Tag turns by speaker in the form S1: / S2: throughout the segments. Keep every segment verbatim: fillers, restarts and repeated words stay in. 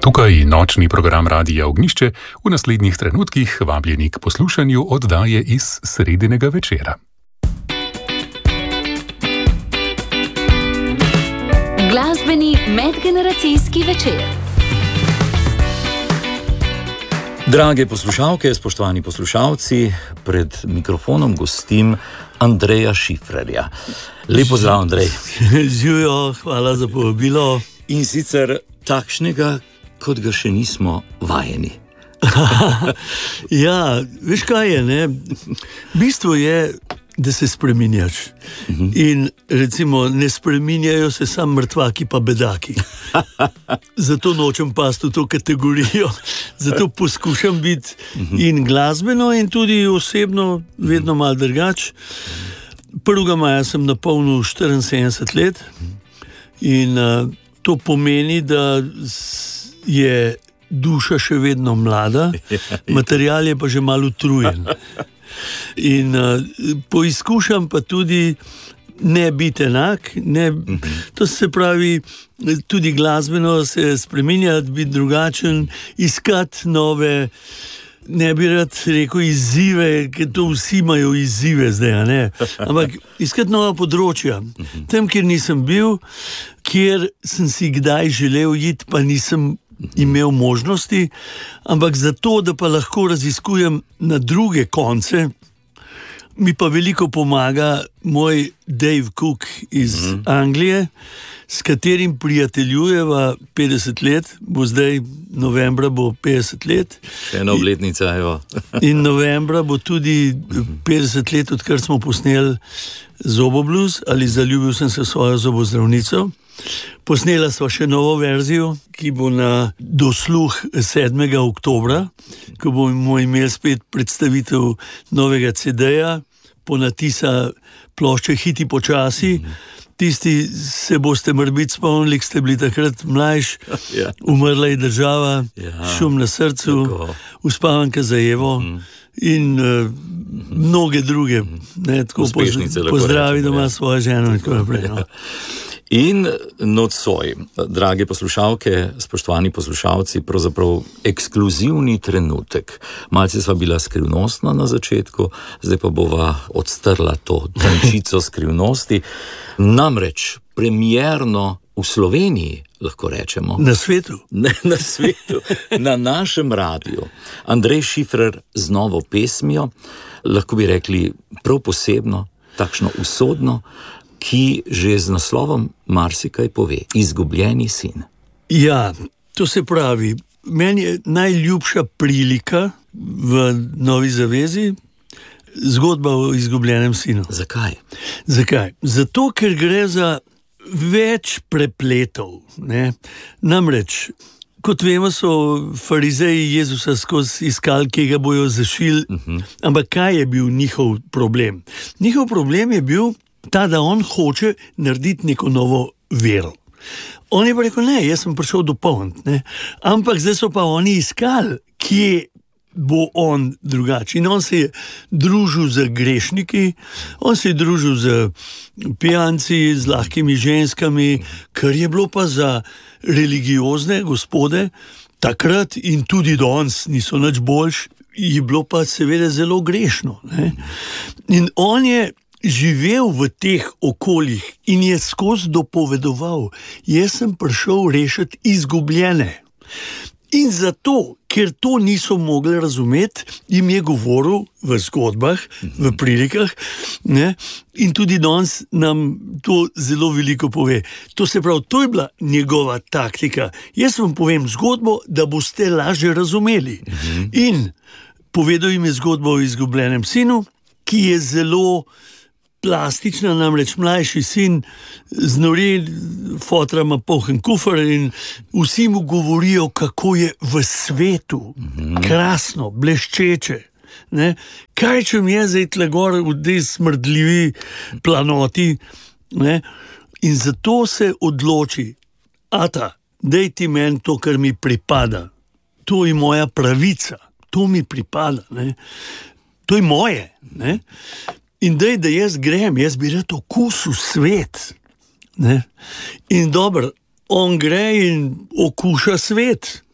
S1: Tukaj nočni program Radia Ognjišče, v naslednjih trenutkih vabljeni k poslušanju oddaje iz sredinega večera.
S2: Glasbeni medgeneracijski večer.
S3: Drage poslušalke, spoštovani poslušalci, pred mikrofonom gostim Andreja Šifrerja. Lep pozdrav, Andrej.
S4: Živijo, hvala za povabilo.
S3: In sicer takšnega, kot ga še nismo vajeni.
S4: Ja, veš kaj je, ne? Bistvo je, da se spreminjaš. Uh-huh. In recimo ne spreminjajo se samo mrtvaki pa bedaki. Zato nočem pasti v to kategorijo. Zato poskušam biti uh-huh. in glasbeno in tudi osebno vedno malo drugač. prvega maja sem napolnil štiriinsedemdeset let in uh, to pomeni, da je duša še vedno mlada, material je pa že malo utrujen. In uh, poizkušam pa tudi ne biti enak, ne, to se pravi, tudi glasbeno se spreminjati, biti drugačen, iskati nove, ne bi rad rekel izzive, ker to vsi imajo izzive zdaj, ne? Ampak iskati nova področja. Tam, kjer nisem bil, kjer sem si kdaj želel iti, pa nisem imel možnosti, ampak zato, da pa lahko raziskujem na druge konce, mi pa veliko pomaga moj Dave Cook iz mm-hmm. Anglije, s katerim prijateljujeva petdeset let, bo zdaj novembra bo petdeset let.
S3: Še ena obletnica, evo.
S4: In novembra bo tudi petdeset let, odkar smo posneli Zoboblues, ali Zaljubil sem se svojo zobozdravnico. Posnela sva še novo verzijo, ki bo na dosluh sedmega oktobra, ko bomo imeli spet predstavitev novega ce deja, ponatisa plošče Hiti počasi. Tisti se boste morbiti spomnili, ste bili takrat mlajš, ja. Umrla je država, ja. Šum na srcu, tako. Uspavanka za Evo mm. in uh, mnoge druge. Ne, tako
S3: Uspešnice,
S4: poz, pozdravi
S3: rečem,
S4: doma
S3: ja.
S4: svojo ženo in tako naprej. No.
S3: In nocoj, drage poslušalke, spoštovani poslušalci, pravzaprav ekskluzivni trenutek. Malce sva bila skrivnostna na začetku, zdaj pa bova odstrla to tančico skrivnosti. Namreč premierno v Sloveniji, lahko rečemo.
S4: Na svetu.
S3: Ne, na svetu, na našem radiju. Andrej Šifrer z novo pesmijo, lahko bi rekli prav posebno, takšno usodno, ki že z naslovom marsikaj pove. Izgubljeni sin.
S4: Ja, to se pravi, meni je najljubša prilika v Novi zavezi zgodba o izgubljenem sinu.
S3: Zakaj?
S4: Zakaj? Zato, ker gre za več prepletov. Ne? Namreč, kot vemo, so farizeji Jezusa skozi iskali, ki ga bojo zašili, uh-huh. ampak kaj je bil njihov problem? Njihov problem je bil ta, da on hoče narediti neko novo vero. On je pa rekel, ne, jaz sem prišel dopolniti, ne, ampak zdaj so pa oni iskali, kje bo on drugačen. In on se je družil z grešniki, on se je družil z pijanci, z lahkimi ženskami, kar je bilo pa za religiozne gospode takrat in tudi danes niso nič boljš, je bilo pa seveda zelo grešno. Ne. In on je živel v teh okoljih in je skozi dopovedoval, jaz sem prišel rešiti izgubljene. In zato, ker to niso mogli razumeti, jim je govoril v zgodbah, v prilikah, ne? In tudi danes nam to zelo veliko pove. To se pravi, to je bila njegova taktika. Jaz vam povem zgodbo, da boste lažje razumeli. In povedal jim je zgodbo o izgubljenem sinu, ki je zelo plastična, namreč mlajši sin znori, fotra ima poln kufer in vsi mu govorijo, kako je v svetu, krasno, bleščeče. Ne? Kaj če mi je zdaj tle gor v tej smrdljivi planoti? Ne? In zato se odloči, ata, daj ti meni to, kar mi pripada. To je moja pravica, to mi pripada. Ne? To je moje. Ne? In daj, da jaz grem, jaz bi rad okusil svet. Ne? In dobro, on gre in okuša svet.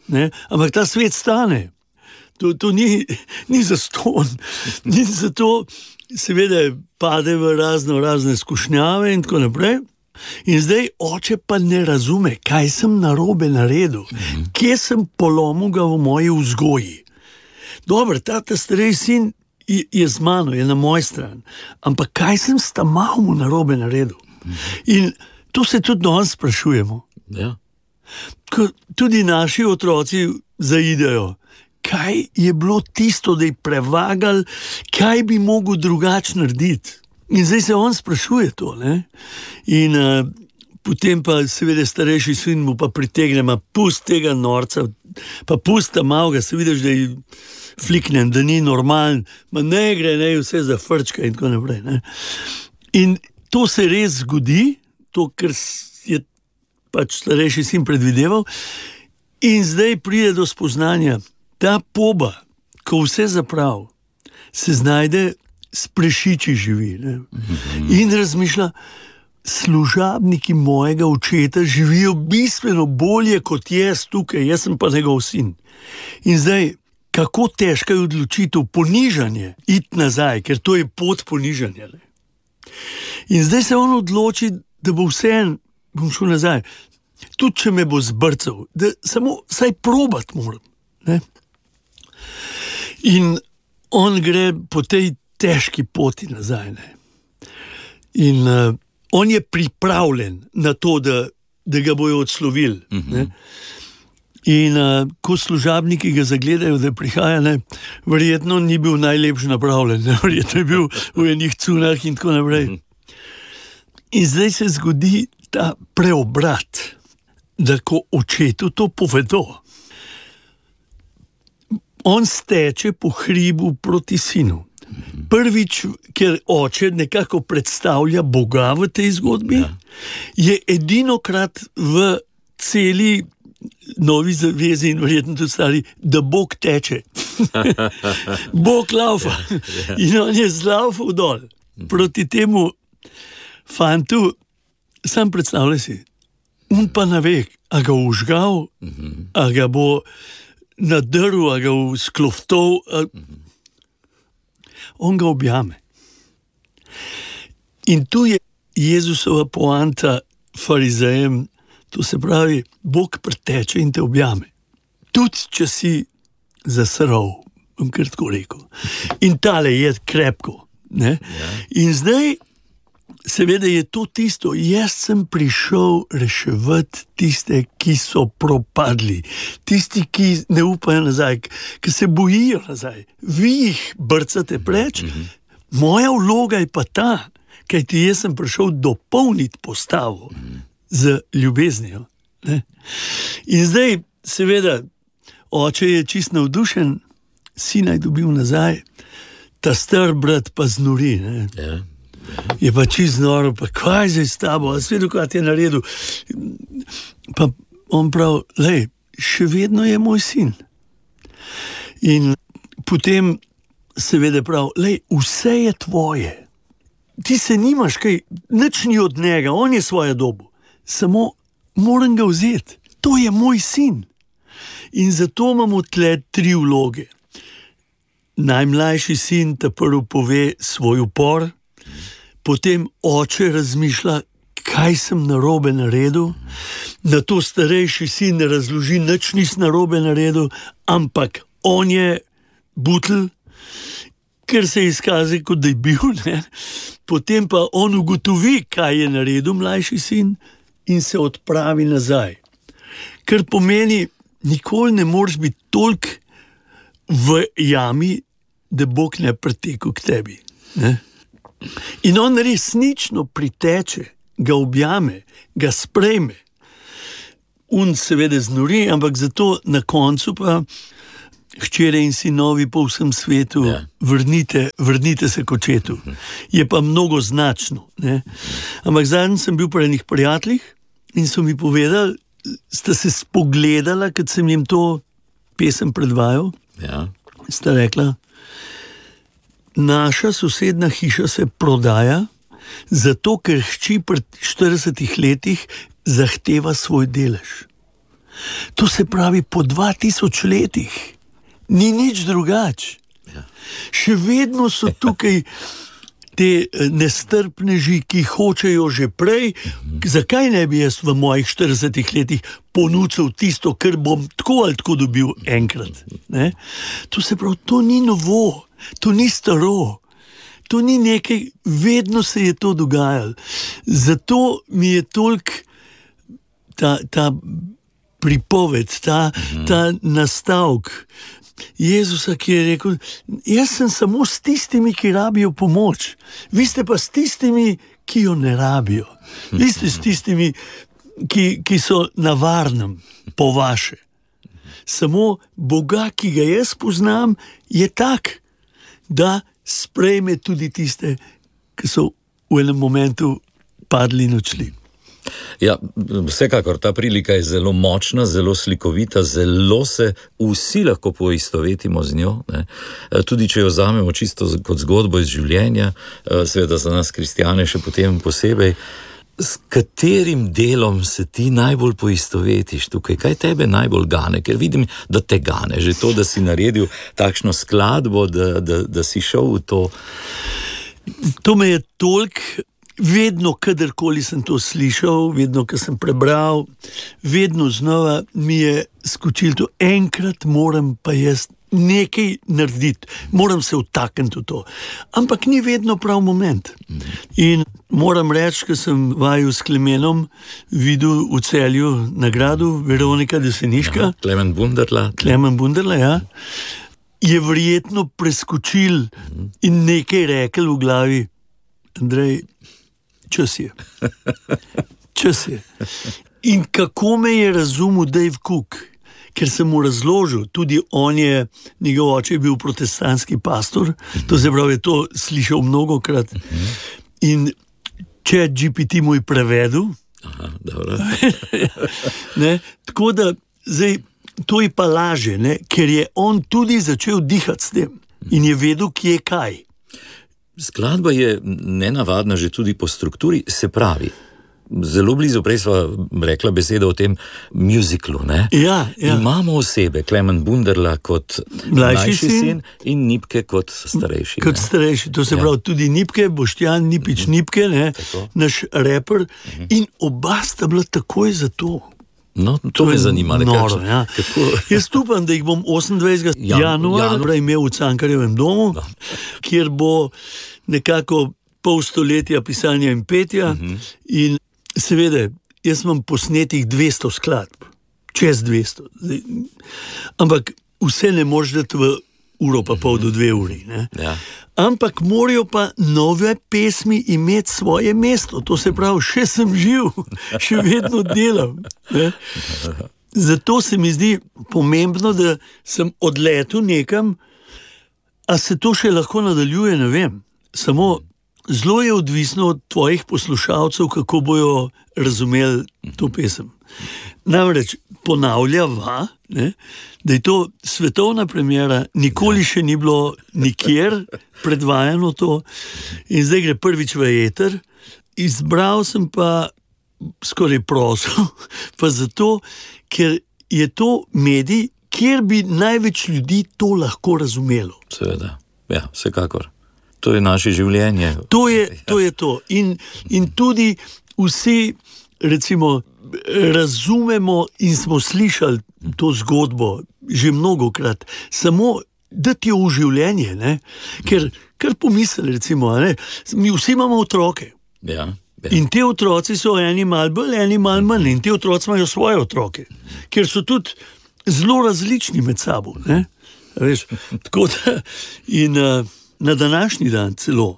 S4: ne? Ampak ta svet stane. To, to ni, ni zastonj, ni zato, seveda, pade v razno razne skušnjave in tako naprej. In zdaj oče pa ne razume, kaj sem narobe naredil, mm-hmm. kje sem polomil ga v moji vzgoji. Dobro, ta, ta starejši sin je, je z mano, je na moji strani, ampak kaj sem s tam malom narobe naredil? Mm-hmm. In to se tudi danes sprašujemo.
S3: Ja.
S4: Ko tudi naši otroci zaidejo. Kaj je bilo tisto, da je prevagal, kaj bi mogel drugače narediti. In zdaj se on sprašuje to. Ne? In uh, potem pa seveda starejši sin mu pa pritegne, ma pust tega norca, pa pusta malega, se vidiš, da je fliknen, da ni normalen, ma ne gre, ne vse za frčka in tako naprej. Ne? In to se res zgodi, to, kar je pač starejši sin predvideval, in zdaj pride do spoznanja. Ta poba, ko vse zaprav, se znajde s prešiči živi. Ne? Mm-hmm. In razmišlja, služabniki mojega očeta živijo bistveno bolje kot jaz tukaj, jaz sem pa njegov sin. In zdaj, kako težka je odločitev, ponižanje, iti nazaj, ker to je pot ponižanja. Ne? In zdaj se on odloči, da bo vseeno, bom šel nazaj, tudi če me bo zbrcal, da samo saj probat moram. Ne? In on gre po tej težki poti nazaj. Ne? In uh, on je pripravljen na to, da, da ga bojo odslovili. Mm-hmm. In uh, ko služabniki ga zagledajo, da prihaja, ne, verjetno ni bil najlepši napravljen, ne? Verjetno je bil v enih cunah in tako naprej. Mm-hmm. In zdaj se zgodi ta preobrat, da ko očetu to povedo, on steče po hribu proti sinu. Prvič, ker oče nekako predstavlja Boga v tej zgodbi, ja. Je edinokrat v celi novi zavezi in verjetno tudi stari, da Bog teče. Bog laufa. Ja, ja. In on je zlaufal dol. Proti temu fantu, sam predstavljaj si, on pa ne ve, a ga užgal, a ga bo nadrl, a ga skloftov, a... on ga objame. In tu je Jezusova poanta farizejem, to se pravi, Bog preteče in te objame. Tudi, če si zasrl, bom kar tako rekel. In tale je krepko. Ne? Ja. In zdaj, seveda je to tisto, jaz sem prišel reševati tiste, ki so propadli, tisti, ki ne upajo nazaj, ki se bojijo nazaj. Vi jih brcate preč, mm-hmm. Moja vloga je pa ta, kajti jaz sem prišel dopolniti postavo mm-hmm. z ljubeznijo. Ne? In zdaj, seveda, oče je čist navdušen, sina je dobil nazaj, ta star brat pa znori. Ne? Ja. Je pa čist noro, pa kaj zdaj s tabo, a svedu, kaj ti je naredil. Pa on prav, lej, še vedno je moj sin. In potem seveda prav, lej, vse je tvoje. Ti se nimaš kaj, nič ni od njega, on je svoje dobu. Samo moram ga vzeti. To je moj sin. In zato imamo tle tri vloge. Najmlajši sin ta prvo pove svoj upor, potem oče razmišlja, kaj sem narobe naredil, na to starejši sin ne razloži, nič nis narobe naredil, ampak on je butl, ker se izkaže, kot da je bil. Ne? Potem pa on ugotovi, kaj je naredil mlajši sin in se odpravi nazaj. Kar pomeni, nikoli ne moreš biti toliko v jami, da Bog ne pretekel k tebi. Ne? In on resnično priteče, ga objame, ga sprejme. Un seveda znori, ampak zato na koncu pa hčere in sinovi po vsem svetu, ja. vrnite, vrnite se k očetu. Je pa mnogo značno. Ne? Ampak zadnjič sem bil pri enih prijateljih in so mi povedali, sta se spogledala, kad sem jim to pesem predvajal, ja. Sta rekla, naša sosedna hiša se prodaja, zato ker hči pri štiridesetih letih zahteva svoj delež. To se pravi, po dva tisoč letih ni nič drugače.
S3: Ja.
S4: Še vedno so tukaj te nestrpneži, ki hočejo že prej. Zakaj ne bi jaz v mojih štiridesetih letih ponudil tisto, kar bom tako ali tako dobil enkrat? Ne? To se pravi, to ni novo, to ni staro, to ni nekaj, vedno se je to dogajalo. Zato mi je toliko ta, ta pripoved, ta, ta nastavek Jezusa, ki je rekel, jaz sem samo s tistimi, ki rabijo pomoč, vi ste pa s tistimi, ki jo ne rabijo. Vi ste s tistimi, ki, ki so na varnem, po vaše. Samo Boga, ki ga jaz poznam, je tak, da sprejme tudi tiste, ki so v enem momentu padli in odšli.
S3: Ja, vsekakor ta prilika je zelo močna, zelo slikovita, zelo se vsi lahko poistovetimo z njo, ne? Tudi če jo vzamemo čisto kot zgodbo iz življenja, seveda za nas kristjane še potem posebej. S katerim delom se ti najbolj poistovetiš tukaj? Kaj tebe najbolj gane? Ker vidim, da te gane. Že to, da si naredil takšno skladbo, da, da, da si šel v to.
S4: To me je toliko. Vedno, kadarkoli sem to slišal, vedno, ko sem prebral, vedno znova mi je skočil to, enkrat moram pa jaz nekaj narediti, moram se vtakniti v to. Ampak ni vedno prav moment. In moram reči, ko sem vaju s Klemenom videl v Celju nagradu Veronika Deseniška,
S3: ja, Klemen Bunderla.
S4: Klemen Bunderla, ja, je verjetno preskočil in nekaj rekel v glavi, Andrej, čas je. Čas je. In kako me je razumel Dave Cook, ker sem mu razložil, tudi on je, njegov oče je bil protestantski pastor, to se pravi, je to slišal mnogokrat. In če G P T mu je prevedel,
S3: aha, dobro.
S4: Ne, tako da zdaj, to je pa laže, ne, ker je on tudi začel dihati s tem in je vedel, kje je kaj.
S3: Skladba je nenavadna že tudi po strukturi, se pravi, zelo blizu, prej sva rekla beseda o tem muziklu, ne?
S4: Ja, ja.
S3: Imamo osebe, Klemen Bunderla kot
S4: Mlajši
S3: mlajši sin,
S4: sin
S3: in Nipke kot starejši.
S4: Kot
S3: ne?
S4: starejši, to se
S3: Ja.
S4: pravi tudi Nipke, Boštjan Nipič Nipke, ne,
S3: Tako.
S4: naš reper, in oba sta bila takoj za to.
S3: No, to me
S4: je
S3: zanima, ne,
S4: noro,
S3: kakšen-
S4: ja.
S3: kako...
S4: Jaz upam, da jih bom osemindvajsetega
S3: Jan-
S4: januarja
S3: janu-
S4: imel v Cankarjevem domu,
S3: No.
S4: kjer bo nekako pol stoletja pisanja in petja.
S3: Mhm.
S4: In seveda, jaz imam posnetih dvesto skladb, čez dvesto. Zdaj, ampak vse ne moreš dati v uro pa pol do dve uri. Ne?
S3: Ja.
S4: Ampak morajo pa nove pesmi imeti svoje mesto. To se pravi, še sem živ, še vedno delam. Ne? Zato se mi zdi pomembno, da sem odletel nekam, a se to še lahko nadaljuje, ne vem. Samo zelo je odvisno od tvojih poslušalcev, kako bojo razumeli to pesem. Namreč ponavljava, ne, da je to svetovna premjera, nikoli še ni bilo nikjer predvajano to in zdaj gre prvič v eter. Izbral sem pa skoraj prosil, pa zato, ker je to medij, kjer bi največ ljudi to lahko razumelo.
S3: Seveda, ja, vsekakor. To je naše življenje.
S4: To je to. Je to. In, in tudi vsi, recimo, razumemo in smo slišali to zgodbo že mnogokrat, samo dati jo v življenje, ne? Ker kar pomisli, recimo, ne? Mi vsi imamo otroke.
S3: Ja, ja.
S4: In te otroci so eni malo bolj, eni malo manj, in te otroci imajo svoje otroke, ker so tudi zelo različni med sabo. Ne? Veš, tako da, in uh, na današnji dan celo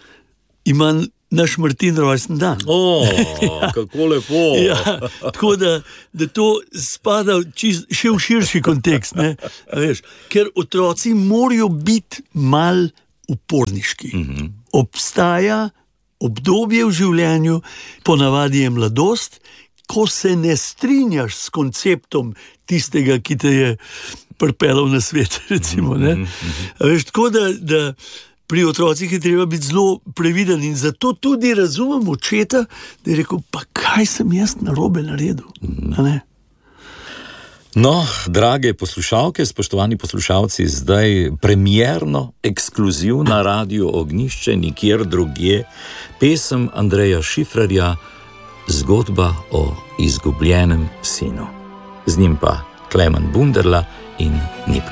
S4: ima naš Martin rojsten dan.
S3: O, kako lepo.
S4: Ja, tako da, da to spada čist, še v širši kontekst. Ne? A veš, ker otroci morajo biti mal uporniški. Mm-hmm. Obstaja obdobje v življenju, ponavadi je mladost, ko se ne strinjaš s konceptom tistega, ki te je pripeljal na svet. Recimo, ne? A veš, tako da, da pri otrocih je treba biti zelo previden in zato tudi razumem očeta, da je rekel, pa kaj sem jaz narobe naredil. A ne?
S3: No, drage poslušalke, spoštovani poslušalci, zdaj premierno, ekskluzivno na Radiu Ognjišče, nikjer drugje, pesem Andreja Šifrerja, Zgodba o izgubljenem sinu. Z njim pa Klemen Bunderla in Nip.